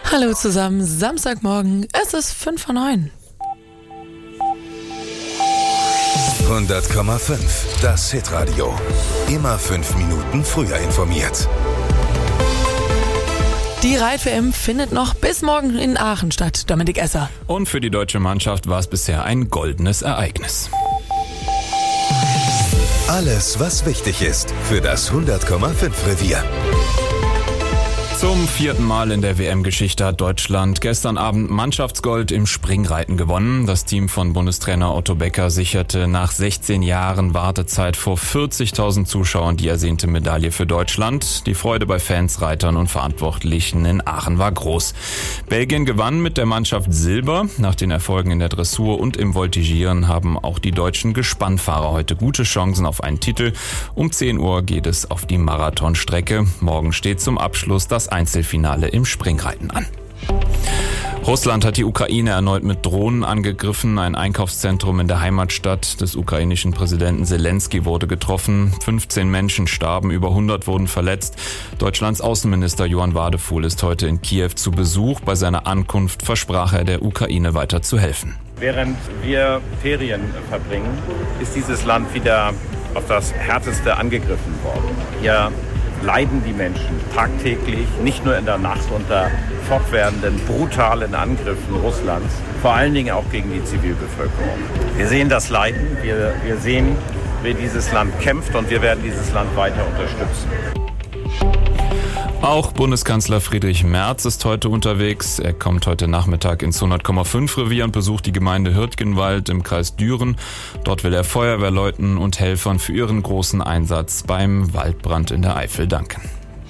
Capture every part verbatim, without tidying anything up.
Hallo zusammen, Samstagmorgen, es ist fünf vor neun. hundert Komma fünf, das Hitradio. Immer fünf Minuten früher informiert. Die Reit-W M findet noch bis morgen in Aachen statt, Dominik Esser. Und für die deutsche Mannschaft war es bisher ein goldenes Ereignis. Alles, was wichtig ist für das hundert Komma fünf Revier. Zum vierten Mal in der W M-Geschichte hat Deutschland gestern Abend Mannschaftsgold im Springreiten gewonnen. Das Team von Bundestrainer Otto Becker sicherte nach sechzehn Jahren Wartezeit vor vierzigtausend Zuschauern die ersehnte Medaille für Deutschland. Die Freude bei Fans, Reitern und Verantwortlichen in Aachen war groß. Belgien gewann mit der Mannschaft Silber. Nach den Erfolgen in der Dressur und im Voltigieren haben auch die deutschen Gespannfahrer heute gute Chancen auf einen Titel. Um zehn Uhr geht es auf die Marathonstrecke. Morgen steht zum Abschluss das Einzelfinale im Springreiten an. Russland hat die Ukraine erneut mit Drohnen angegriffen. Ein Einkaufszentrum in der Heimatstadt des ukrainischen Präsidenten Zelensky wurde getroffen. fünfzehn Menschen starben, über hundert wurden verletzt. Deutschlands Außenminister Johann Wadefuhl ist heute in Kiew zu Besuch. Bei seiner Ankunft versprach er, der Ukraine weiter zu helfen. Während wir Ferien verbringen, ist dieses Land wieder auf das Härteste angegriffen worden. Hier leiden die Menschen tagtäglich, nicht nur in der Nacht unter fortwährenden, brutalen Angriffen Russlands, vor allen Dingen auch gegen die Zivilbevölkerung. Wir sehen das Leiden, wir, wir sehen, wie dieses Land kämpft und wir werden dieses Land weiter unterstützen. Auch Bundeskanzler Friedrich Merz ist heute unterwegs. Er kommt heute Nachmittag ins hundert Komma fünf Revier und besucht die Gemeinde Hürtgenwald im Kreis Düren. Dort will er Feuerwehrleuten und Helfern für ihren großen Einsatz beim Waldbrand in der Eifel danken.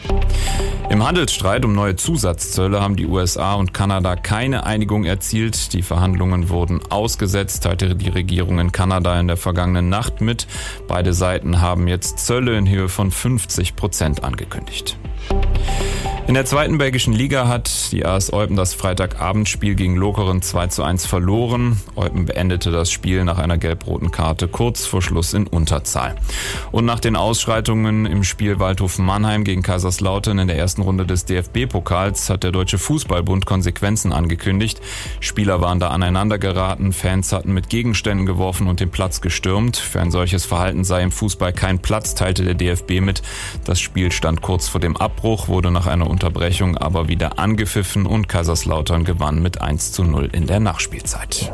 Im Handelsstreit um neue Zusatzzölle haben die U S A und Kanada keine Einigung erzielt. Die Verhandlungen wurden ausgesetzt, teilte die Regierung in Kanada in der vergangenen Nacht mit. Beide Seiten haben jetzt Zölle in Höhe von fünfzig Prozent angekündigt. In der zweiten belgischen Liga hat die A S Eupen das Freitagabendspiel gegen Lokeren zwei zu eins verloren. Eupen beendete das Spiel nach einer gelb-roten Karte kurz vor Schluss in Unterzahl. Und nach den Ausschreitungen im Spiel Waldhofen-Mannheim gegen Kaiserslautern in der ersten Runde des D F B-Pokals hat der Deutsche Fußballbund Konsequenzen angekündigt. Spieler waren da aneinander geraten, Fans hatten mit Gegenständen geworfen und den Platz gestürmt. Für ein solches Verhalten sei im Fußball kein Platz, teilte der D F B mit. Das Spiel stand kurz vor dem Abbruch, wurde nach einer Unterbrechung aber wieder angepfiffen und Kaiserslautern gewann mit eins zu null in der Nachspielzeit.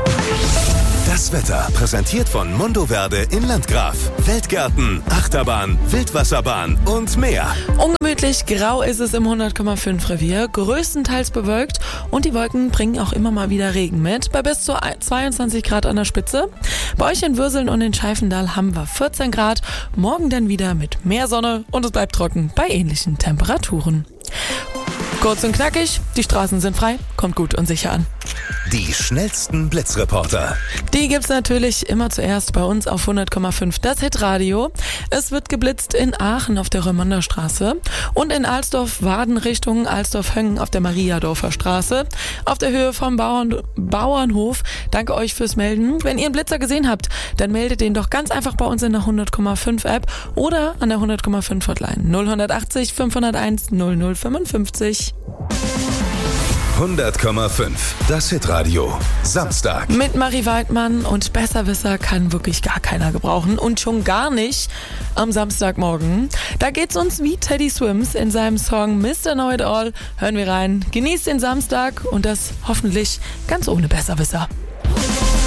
Das Wetter präsentiert von Mondoverde in Landgraf. Weltgärten, Achterbahn, Wildwasserbahn und mehr. Ungemütlich grau ist es im hundert Komma fünf Revier, größtenteils bewölkt und die Wolken bringen auch immer mal wieder Regen mit, bei bis zu zweiundzwanzig Grad an der Spitze. Bei euch in Würseln und in Scheifendal haben wir vierzehn Grad, morgen dann wieder mit mehr Sonne und es bleibt trocken bei ähnlichen Temperaturen. Kurz und knackig, die Straßen sind frei, kommt gut und sicher an. Die schnellsten Blitzreporter. Die gibt's natürlich immer zuerst bei uns auf hundert Komma fünf, das Hitradio. Es wird geblitzt in Aachen auf der Römonderstraße und in Alsdorf-Waden Richtung Alsdorf-Höngen auf der Mariadorfer Straße auf der Höhe vom Bauern, Bauernhof. Danke euch fürs Melden. Wenn ihr einen Blitzer gesehen habt, dann meldet den doch ganz einfach bei uns in der hundert Komma fünf App oder an der hundert Komma fünf Hotline null achtzig fünfhunderteins null null fünfundfünfzig. hundert Komma fünf, das Hitradio. Samstag. Mit Marie Weidmann und Besserwisser kann wirklich gar keiner gebrauchen und schon gar nicht am Samstagmorgen. Da geht's uns wie Teddy Swims in seinem Song Mister Know It All. Hören wir rein, genießt den Samstag und das hoffentlich ganz ohne Besserwisser.